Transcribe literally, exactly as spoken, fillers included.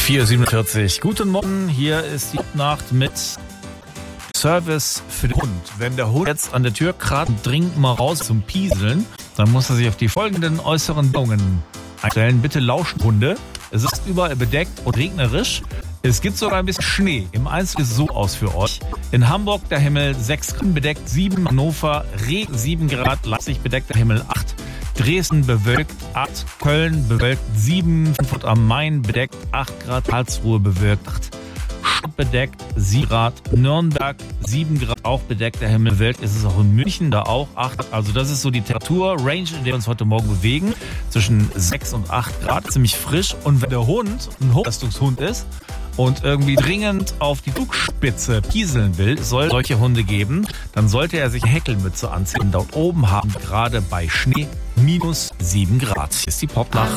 vier Uhr siebenundvierzig. Guten Morgen, hier ist die Nacht mit Service für den Hund. Wenn der Hund jetzt an der Tür kratzt und dringend mal raus zum Pieseln, dann muss er sich auf die folgenden äußeren Bedingungen einstellen. Bitte lauschen, Hunde. Es ist überall bedeckt und regnerisch. Es gibt sogar ein bisschen Schnee. Im Einzelnen sieht es so aus für euch. In Hamburg der Himmel sechs Grad bedeckt, sieben, Hannover Regen sieben Grad, Leipzig bedeckter Himmel acht, Dresden bewölkt acht, Köln bewölkt sieben, Frankfurt am Main bedeckt acht Grad, Karlsruhe bewölkt acht, Stuttgart bedeckt sieben Grad, Nürnberg sieben Grad, auch bedeckter Himmel, bewölkt ist es auch in München, da auch acht Grad. Also das ist so die Temperatur-Range, in der wir uns heute Morgen bewegen, zwischen sechs und acht Grad, ziemlich frisch. Und wenn der Hund ein Hochleistungshund ist und irgendwie dringend auf die Zugspitze pieseln will, soll solche Hunde geben, dann sollte er sich eine Häkelmütze anziehen. Dort oben haben wir gerade bei Schnee minus sieben Grad. Hier ist die Popnacht.